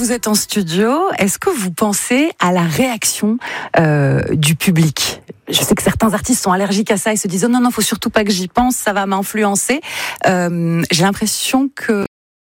vous êtes en studio, est-ce que vous pensez à la réaction du public ? Je sais que certains artistes sont allergiques à ça et se disent « Oh non, faut surtout pas que j'y pense, ça va m'influencer ». J'ai l'impression que...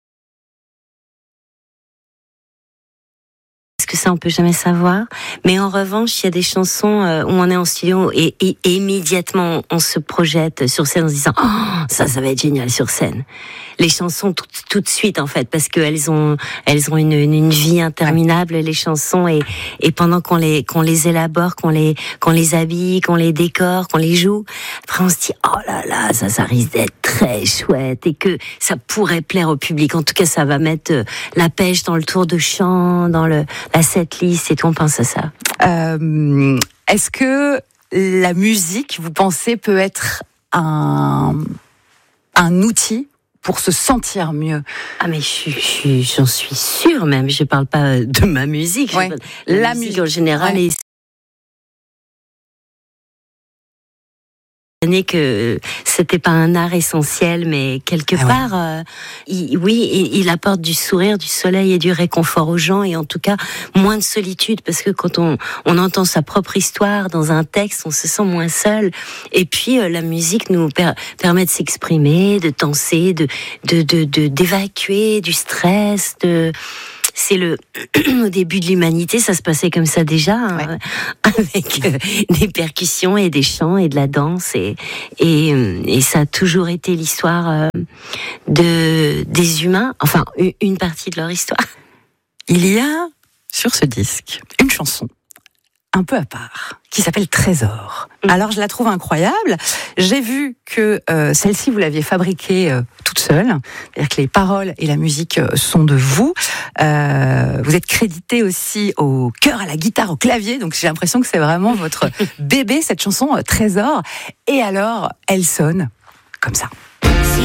Que ça on peut jamais savoir, mais en revanche il y a des chansons où on est en studio et immédiatement on se projette sur scène en se disant oh, ça va être génial sur scène. Les chansons tout de suite en fait, parce qu'elles ont une vie interminable, les chansons, et pendant qu'on les élabore, qu'on les habille, qu'on les décore, qu'on les joue, après on se dit oh là là, ça risque d'être très chouette et que ça pourrait plaire au public. En tout cas ça va mettre la pêche dans le tour de chant, dans la setlist et tout, on pense à ça. Est-ce que la musique, vous pensez, peut être un outil pour se sentir mieux? Ah mais j'en suis sûre même, je parle pas de ma musique, ouais. La musique en général, ouais. Que c'était pas un art essentiel, mais quelque part, il apporte du sourire, du soleil et du réconfort aux gens, et en tout cas moins de solitude, parce que quand on entend sa propre histoire dans un texte, on se sent moins seul. Et puis la musique nous permet de s'exprimer, de danser, d'évacuer du stress, c'est au début de l'humanité, ça se passait comme ça déjà, hein, avec des percussions et des chants et de la danse, et ça a toujours été l'histoire des humains, enfin une partie de leur histoire. Il y a sur ce disque une chanson un peu à part, qui s'appelle Trésor. Alors je la trouve incroyable. J'ai vu que celle-ci, vous l'aviez fabriquée toute seule. C'est-à-dire que les paroles et la musique sont de vous. Vous êtes crédité aussi au chœur, à la guitare, au clavier. Donc j'ai l'impression que c'est vraiment votre bébé, cette chanson Trésor. Et alors, elle sonne comme ça.